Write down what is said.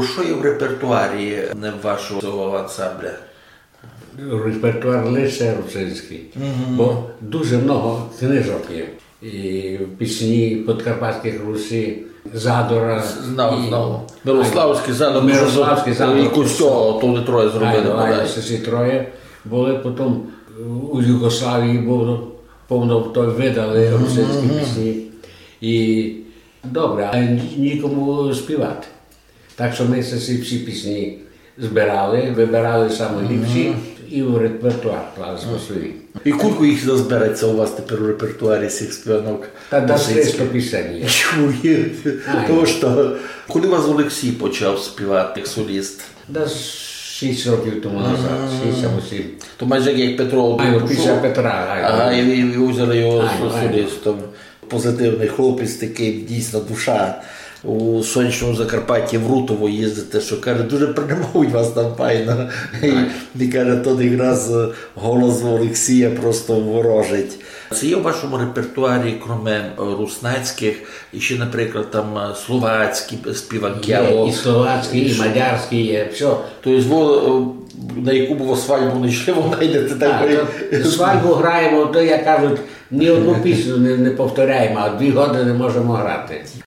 Що є в репертуарі вашого ансамбля? Репертуар лише русинський, бо дуже много книжок є. І пісні Подкарпатських Русі, Задора. Знав. Мирославський Задор. Мирославський Задор. І Костьо, то вони троє зробили. Ці троє були, потім у Югославії було повно той видали русинські пісні. І добре, а нікому співати. Так що ми всі пісні збирали, вибирали найліпші і в репертуар клали свої. І кілько їх збереться у вас тепер у репертуарі цих співанок? Та до 300 пісень є. Чуєте? Тому що, коли вас Олексій почав співати як соліст? Десь 6 років тому назад, 6-7. То майже як Петро Після Петра. Ага, і взяли його солістом. Позитивний хлопець, такий дійсно душа. У сонячному Закарпатті в Рутово їздите, що каже, дуже приймають вас там файно. І каже, тоді раз голос Олексія просто ворожить. Це є у вашому репертуарі, крім руснацьких, і ще, наприклад, там словацькі співаки? Є, і словацькі, і мадярські є, все. Тобто, на яку б свадьбу не йшли, ви знайдете такої? Свадьбу граємо, то, як кажуть, ні одну пісню не повторяємо, а 2 години можемо грати.